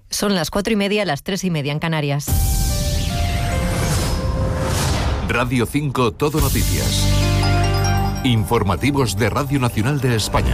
Son las 4:30, las 3:30 en Canarias. Radio 5 Todo Noticias. Informativos de Radio Nacional de España.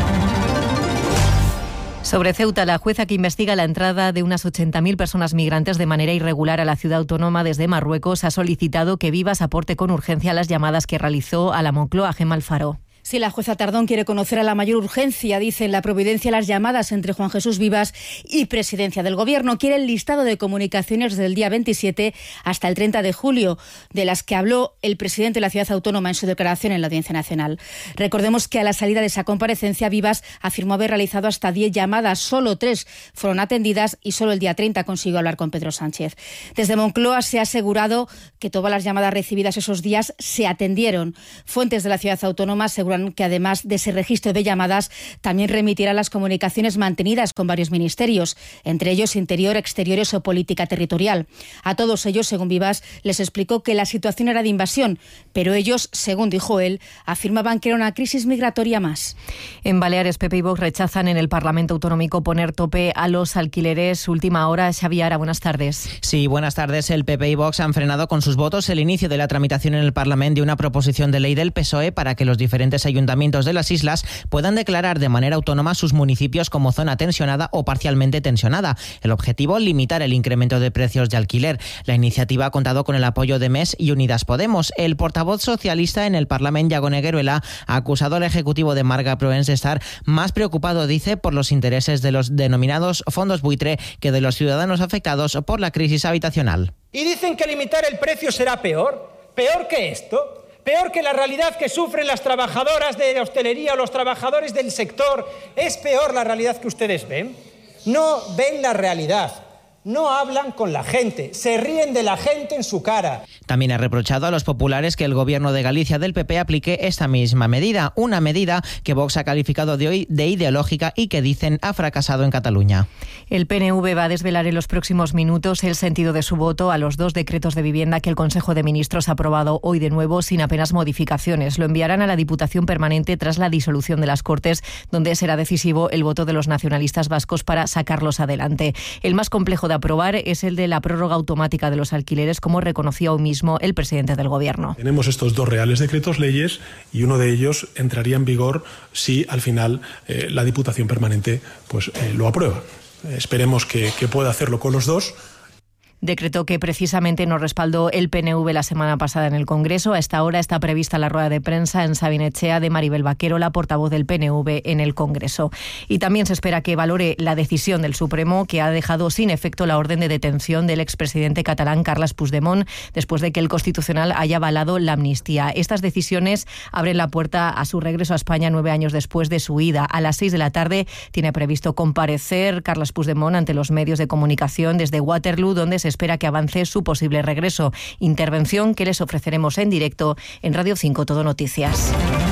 Sobre Ceuta, la jueza que investiga la entrada de unas 80.000 personas migrantes de manera irregular a la ciudad autónoma desde Marruecos ha solicitado que Vivas aporte con urgencia las llamadas que realizó a la Moncloa Gemma Alfaro. Sí, la jueza Tardón quiere conocer a la mayor urgencia, dice en la Providencia, las llamadas entre Juan Jesús Vivas y Presidencia del Gobierno. Quiere el listado de comunicaciones del día 27 hasta el 30 de julio, de las que habló el presidente de la ciudad autónoma en su declaración en la Audiencia Nacional. Recordemos que a la salida de esa comparecencia, Vivas afirmó haber realizado hasta 10 llamadas, solo 3 fueron atendidas y solo el día 30 consiguió hablar con Pedro Sánchez. Desde Moncloa se ha asegurado que todas las llamadas recibidas esos días se atendieron. Fuentes de la ciudad autónoma aseguran que además de ese registro de llamadas, también remitirá las comunicaciones mantenidas con varios ministerios, entre ellos Interior, Exteriores o Política Territorial. A todos ellos, según Vivas, les explicó que la situación era de invasión, pero ellos, según dijo él, afirmaban que era una crisis migratoria más. En Baleares, PP y Vox rechazan en el Parlamento Autonómico poner tope a los alquileres. Última hora, Xavi Ara, buenas tardes. Sí, buenas tardes. El PP y Vox han frenado con sus votos el inicio de la tramitación en el Parlamento de una proposición de ley del PSOE para que los diferentes ayuntamientos de las islas puedan declarar de manera autónoma sus municipios como zona tensionada o parcialmente tensionada. El objetivo, limitar el incremento de precios de alquiler. La iniciativa ha contado con el apoyo de MES y Unidas Podemos. El portavoz socialista en el Parlamento, Iago Negueruela, ha acusado al Ejecutivo de Marga Proens de estar más preocupado, dice, por los intereses de los denominados fondos buitre que de los ciudadanos afectados por la crisis habitacional. Y dicen que limitar el precio será peor que esto. Peor que la realidad que sufren las trabajadoras de la hostelería o los trabajadores del sector. ¿Es peor la realidad que ustedes ven? No ven la realidad. No hablan con la gente, se ríen de la gente en su cara. También ha reprochado a los populares que el Gobierno de Galicia del PP aplique esta misma medida, una medida que Vox ha calificado de ideológica y que dicen ha fracasado en Cataluña. El PNV va a desvelar en los próximos minutos el sentido de su voto a los 2 decretos de vivienda que el Consejo de Ministros ha aprobado hoy de nuevo sin apenas modificaciones. Lo enviarán a la Diputación Permanente tras la disolución de las Cortes, donde será decisivo el voto de los nacionalistas vascos para sacarlos adelante. El más complejo de aprobar es el de la prórroga automática de los alquileres, como reconoció hoy mismo el presidente del Gobierno. Tenemos estos 2 reales decretos leyes y uno de ellos entraría en vigor si al final la Diputación Permanente lo aprueba. Esperemos que pueda hacerlo con los 2. Decreto que precisamente nos respaldó el PNV la semana pasada en el Congreso. A esta hora está prevista la rueda de prensa en Sabinechea de Maribel Vaquero, la portavoz del PNV en el Congreso. Y también se espera que valore la decisión del Supremo, que ha dejado sin efecto la orden de detención del expresidente catalán Carles Puigdemont, después de que el Constitucional haya avalado la amnistía. Estas decisiones abren la puerta a su regreso a España 9 años después de su huida. A las 6 de la tarde tiene previsto comparecer Carles Puigdemont ante los medios de comunicación desde Waterloo, donde se espera que avance su posible regreso. Intervención que les ofreceremos en directo en Radio 5 Todo Noticias.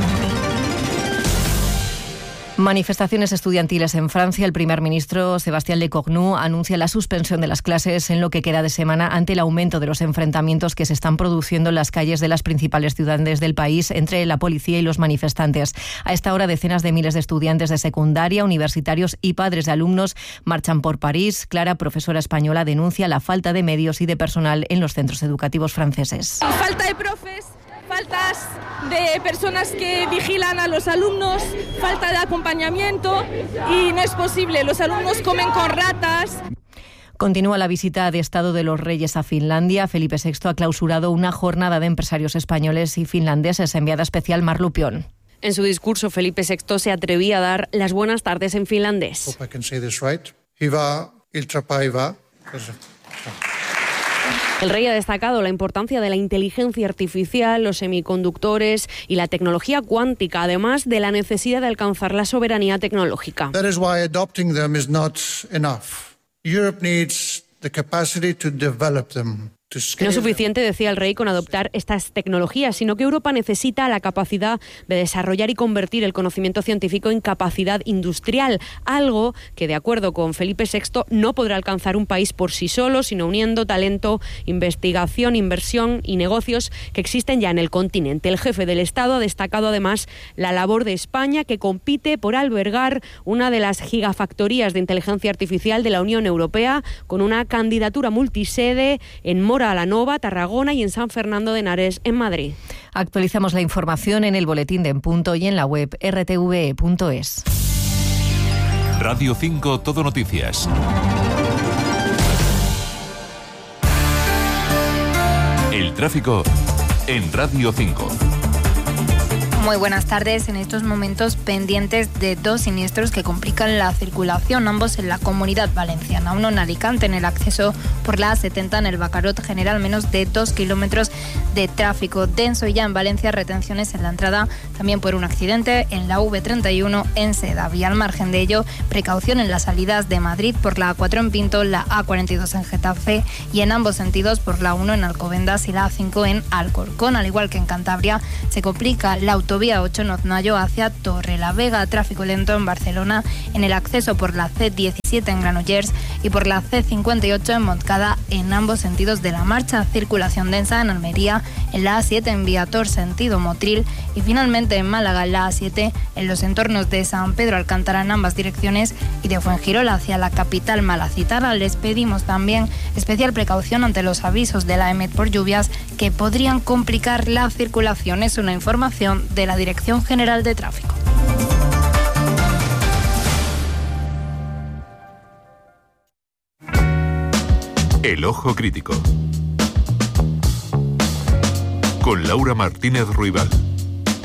Manifestaciones estudiantiles en Francia. El primer ministro Sébastien Lecornu anuncia la suspensión de las clases en lo que queda de semana ante el aumento de los enfrentamientos que se están produciendo en las calles de las principales ciudades del país entre la policía y los manifestantes. A esta hora, decenas de miles de estudiantes de secundaria, universitarios y padres de alumnos marchan por París. Clara, profesora española, denuncia la falta de medios y de personal en los centros educativos franceses. Falta de profes, faltas de personas que vigilan a los alumnos, falta de acompañamiento y no es posible. Los alumnos comen con ratas. Continúa la visita de Estado de los Reyes a Finlandia. Felipe VI ha clausurado una jornada de empresarios españoles y finlandeses. Enviada especial Mar Lupión. En su discurso, Felipe VI se atrevía a dar las buenas tardes en finlandés. El rey ha destacado la importancia de la inteligencia artificial, los semiconductores y la tecnología cuántica, además de la necesidad de alcanzar la soberanía tecnológica. That is why adopting them is not enough. Europe needs the capacity to develop them. No es suficiente, decía el rey, con adoptar estas tecnologías, sino que Europa necesita la capacidad de desarrollar y convertir el conocimiento científico en capacidad industrial, algo que, de acuerdo con Felipe VI, no podrá alcanzar un país por sí solo, sino uniendo talento, investigación, inversión y negocios que existen ya en el continente. El jefe del Estado ha destacado además la labor de España, que compite por albergar una de las gigafactorías de inteligencia artificial de la Unión Europea, con una candidatura multisede en Mora la Nova, Tarragona y en San Fernando de Henares, en Madrid. Actualizamos la información en el boletín de En Punto y en la web rtve.es. Radio 5 Todo Noticias. El tráfico en Radio 5. Muy buenas tardes. En estos momentos pendientes de 2 siniestros que complican la circulación, ambos en la Comunidad Valenciana. Uno en Alicante, en el acceso por la A70 en el Bacarot, general menos de 2 kilómetros de tráfico denso. Y ya en Valencia, retenciones en la entrada, también por un accidente en la V31 en Sedaví. Al margen de ello, precaución en las salidas de Madrid por la A4 en Pinto, la A42 en Getafe y en ambos sentidos por la 1 en Alcobendas y la A5 en Alcorcón. Al igual que en Cantabria, se complica la autovía 8 en Oznayo hacia Torrelavega. Tráfico lento en Barcelona en el acceso por la C17 en Granollers y por la C58 en Montcada, en ambos sentidos de la marcha. Circulación densa en Almería en la A7 en Viator sentido Motril y finalmente en Málaga en la A7 en los entornos de San Pedro Alcántara en ambas direcciones y de Fuengirola hacia la capital malacitana. Les pedimos también especial precaución ante los avisos de la EMET por lluvias que podrían complicar la circulación. Es una información de la Dirección General de Tráfico. El Ojo Crítico. Con Laura Martínez Ruibal.